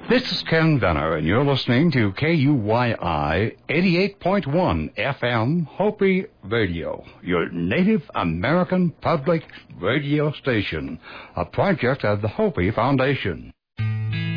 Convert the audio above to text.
This is Ken Venner, and you're listening to KUYI 88.1 FM Hopi Radio, your Native American public radio station, a project of the Hopi Foundation.